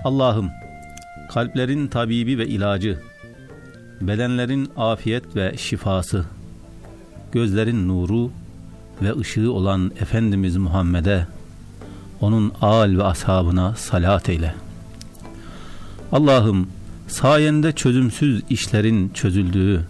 Allah'ım, kalplerin tabibi ve ilacı, bedenlerin afiyet ve şifası, gözlerin nuru ve ışığı olan Efendimiz Muhammed'e, onun âl ve ashabına salat eyle. Allah'ım, sayende çözümsüz işlerin çözüldüğü,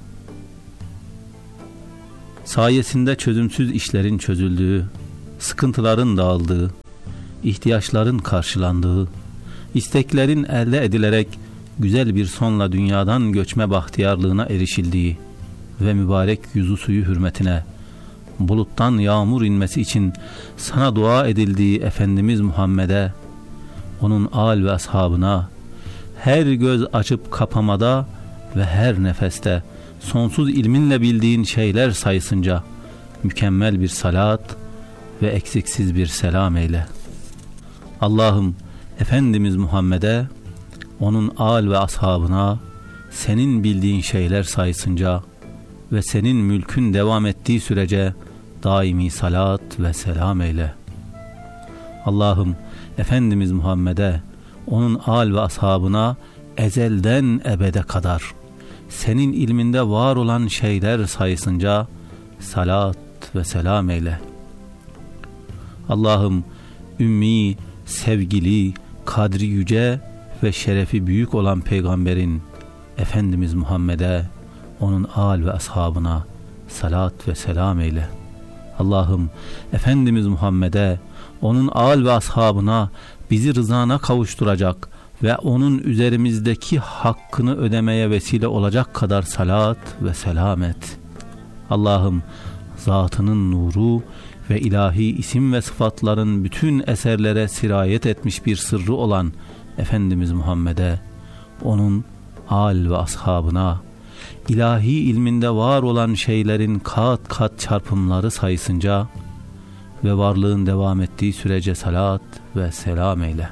sayesinde çözümsüz işlerin çözüldüğü, sıkıntıların dağıldığı, ihtiyaçların karşılandığı, isteklerin elde edilerek güzel bir sonla dünyadan göçme bahtiyarlığına erişildiği ve mübarek yüzü suyu hürmetine buluttan yağmur inmesi için sana dua edildiği Efendimiz Muhammed'e, onun âl ve ashabına, her göz açıp kapamada ve her nefeste sonsuz ilminle bildiğin şeyler sayısınca mükemmel bir salat ve eksiksiz bir selam eyle. Allah'ım, Efendimiz Muhammed'e, onun âl ve ashabına senin bildiğin şeyler sayısınca ve senin mülkün devam ettiği sürece daimi salat ve selam eyle. Allah'ım, Efendimiz Muhammed'e, onun âl ve ashabına ezelden ebede kadar senin ilminde var olan şeyler sayısınca salat ve selam eyle. Allah'ım, ümmi, sevgili, kadri yüce ve şerefi büyük olan peygamberin Efendimiz Muhammed'e, onun âl ve ashabına salat ve selam eyle. Allah'ım, Efendimiz Muhammed'e, onun âl ve ashabına bizi rızana kavuşturacak ve onun üzerimizdeki hakkını ödemeye vesile olacak kadar salat ve selam et. Allah'ım, zatının nuru ve ilahi isim ve sıfatların bütün eserlere sirayet etmiş bir sırrı olan Efendimiz Muhammed'e, onun âl ve ashabına, ilahi ilminde var olan şeylerin kat kat çarpımları sayısınca ve varlığın devam ettiği sürece salat ve selam eyle.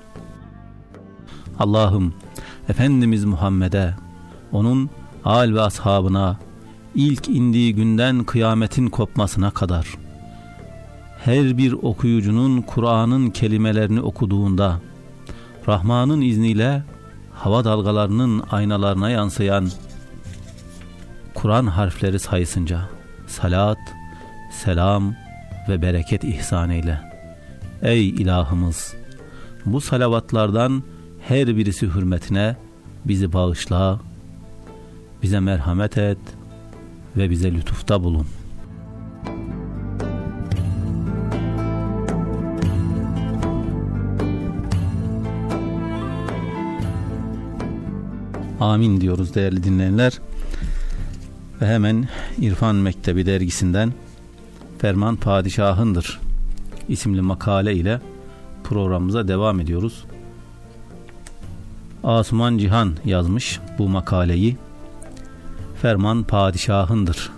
Allah'ım, Efendimiz Muhammed'e, onun âl ve ashabına ilk indiği günden kıyametin kopmasına kadar her bir okuyucunun Kur'an'ın kelimelerini okuduğunda Rahman'ın izniyle hava dalgalarının aynalarına yansıyan Kur'an harfleri sayısınca salat, selam ve bereket ihsan eyle. Ey ilahımız, bu salavatlardan her birisi hürmetine bizi bağışla, bize merhamet et ve bize lütufta bulun. Amin diyoruz değerli dinleyenler. Ve hemen İrfan Mektebi dergisinden Ferman Padişahındır isimli makale ile programımıza devam ediyoruz. Asuman Cihan yazmış bu makaleyi. Ferman Padişahındır.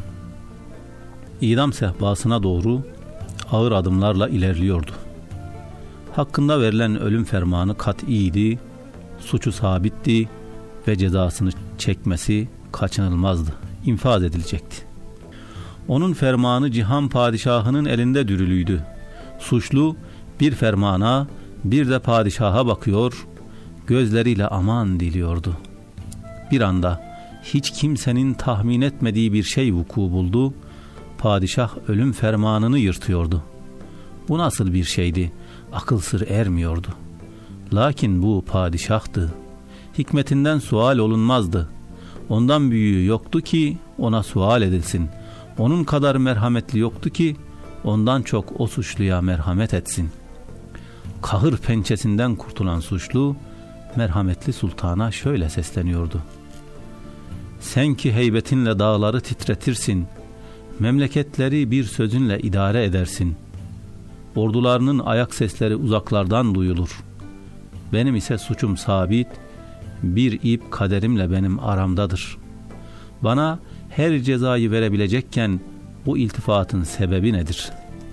İdam sehpasına doğru ağır adımlarla ilerliyordu. Hakkında verilen ölüm fermanı kat'iydi, suçu sabitti ve cezasını çekmesi kaçınılmazdı, infaz edilecekti. Onun fermanı cihan padişahının elinde dürülüydü. Suçlu bir fermana, bir de padişaha bakıyor, gözleriyle aman diliyordu. Bir anda hiç kimsenin tahmin etmediği bir şey vuku buldu. Padişah ölüm fermanını yırtıyordu. Bu nasıl bir şeydi? Akıl sır ermiyordu. Lakin bu padişahtı. Hikmetinden sual olunmazdı. Ondan büyüğü yoktu ki ona sual edilsin. Onun kadar merhametli yoktu ki ondan çok o suçluya merhamet etsin. Kahır pençesinden kurtulan suçlu merhametli sultana şöyle sesleniyordu: sen ki heybetinle dağları titretirsin, memleketleri bir sözünle idare edersin. Ordularının ayak sesleri uzaklardan duyulur. Benim ise suçum sabit, bir ip kaderimle benim aramdadır. Bana her cezayı verebilecekken bu iltifatın sebebi nedir?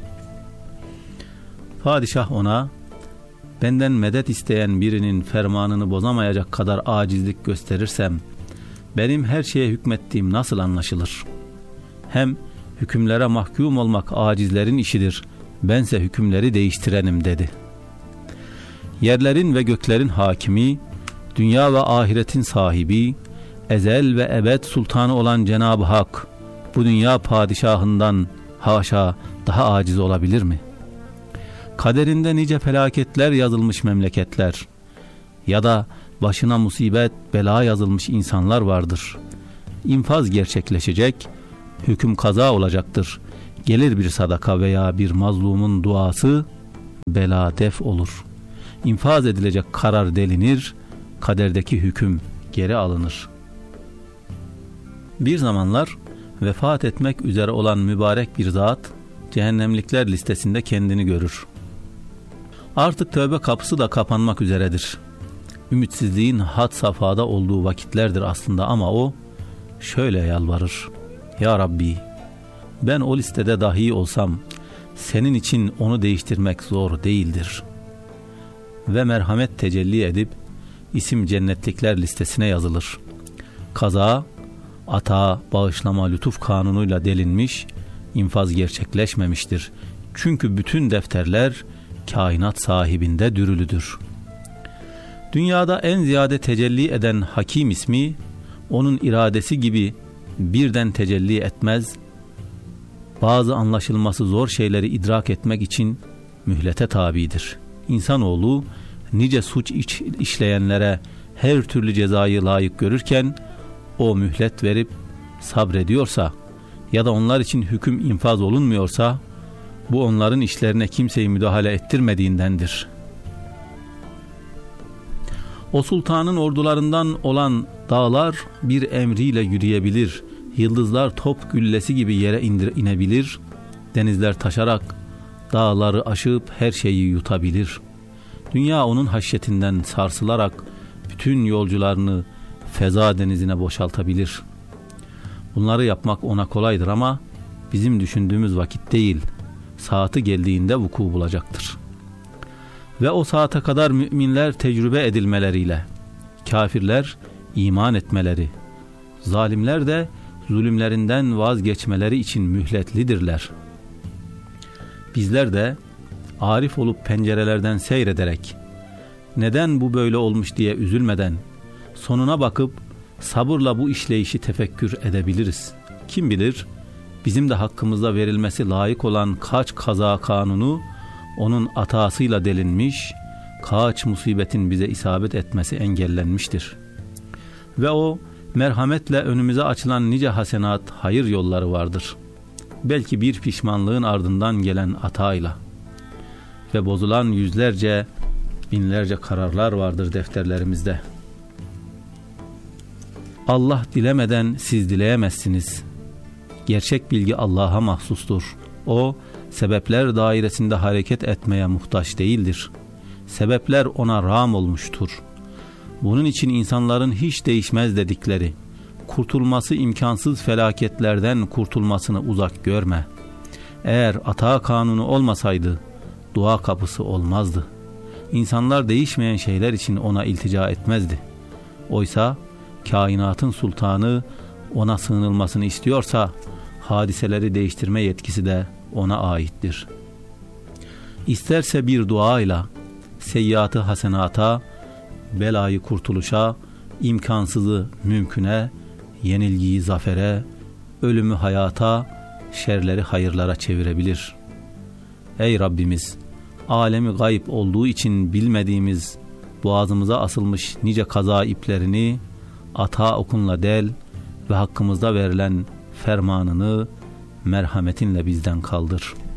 Padişah ona, benden medet isteyen birinin fermanını bozamayacak kadar acizlik gösterirsem, benim her şeye hükmettiğim nasıl anlaşılır? Hem hükümlere mahkum olmak acizlerin işidir, bense hükümleri değiştirenim dedi. yerlerin ve göklerin hakimi, dünya ve ahiretin sahibi, ezel ve ebed sultanı olan Cenab-ı Hak, bu dünya padişahından haşa daha aciz olabilir mi? Kaderinde nice felaketler yazılmış memleketler ya da başına musibet, bela yazılmış insanlar vardır. İnfaz gerçekleşecek, hüküm kaza olacaktır. Gelir bir sadaka veya bir mazlumun duası, bela def olur. İnfaz edilecek karar delinir, kaderdeki hüküm geri alınır. Bir zamanlar vefat etmek üzere olan mübarek bir zat, cehennemlikler listesinde kendini görür. Artık tövbe kapısı da kapanmak üzeredir. Ümitsizliğin had safhada olduğu vakitlerdir aslında ama o şöyle yalvarır: Ya Rabbi, ben o listede dahi olsam senin için onu değiştirmek zor değildir. Ve merhamet tecelli edip isim cennetlikler listesine yazılır. Kaza, ata, bağışlama, lütuf kanunuyla delinmiş, infaz gerçekleşmemiştir. Çünkü bütün defterler kainat sahibinde dürülüdür. Dünyada en ziyade tecelli eden Hakim ismi, onun iradesi gibi birden tecelli etmez, bazı anlaşılması zor şeyleri idrak etmek için mühlete tabidir. İnsanoğlu nice suç işleyenlere her türlü cezayı layık görürken, o mühlet verip sabrediyorsa ya da onlar için hüküm infaz olunmuyorsa, bu onların işlerine kimseyi müdahale ettirmediğindendir. O sultanın ordularından olan dağlar bir emriyle yürüyebilir, yıldızlar top güllesi gibi yere inebilir, denizler taşarak dağları aşıp her şeyi yutabilir. Dünya onun haşyetinden sarsılarak bütün yolcularını feza denizine boşaltabilir. Bunları yapmak ona kolaydır ama bizim düşündüğümüz vakit değil, saati geldiğinde vuku bulacaktır. Ve o saate kadar müminler tecrübe edilmeleriyle, kafirler iman etmeleri, zalimler de zulümlerinden vazgeçmeleri için mühletlidirler. Bizler de arif olup pencerelerden seyrederek, neden bu böyle olmuş diye üzülmeden, sonuna bakıp sabırla bu işleyişi tefekkür edebiliriz. Kim bilir, bizim de hakkımızda verilmesi layık olan kaç kaza kanunu onun atasıyla delinmiş, kaç musibetin bize isabet etmesi engellenmiştir. Ve o merhametle önümüze açılan nice hasenat, hayır yolları vardır. Belki bir pişmanlığın ardından gelen atayla. Ve bozulan yüzlerce, binlerce kararlar vardır defterlerimizde. Allah dilemeden siz dileyemezsiniz. Gerçek bilgi Allah'a mahsustur. O, sebepler dairesinde hareket etmeye muhtaç değildir. Sebepler ona rağm olmuştur. Bunun için insanların hiç değişmez dedikleri, kurtulması imkansız felaketlerden kurtulmasını uzak görme. Eğer ata kanunu olmasaydı, dua kapısı olmazdı. İnsanlar değişmeyen şeyler için ona iltica etmezdi. Oysa kainatın sultanı ona sığınılmasını istiyorsa, hadiseleri değiştirme yetkisi de ona aittir. İsterse bir duayla, seyyiatı hasenata, belayı kurtuluşa, imkansızı mümküne, yenilgiyi zafere, ölümü hayata, şerleri hayırlara çevirebilir. Ey Rabbimiz! Alemi gayb olduğu için bilmediğimiz, boğazımıza asılmış nice kaza iplerini ata okunla del ve hakkımızda verilen fermanını merhametinle bizden kaldır.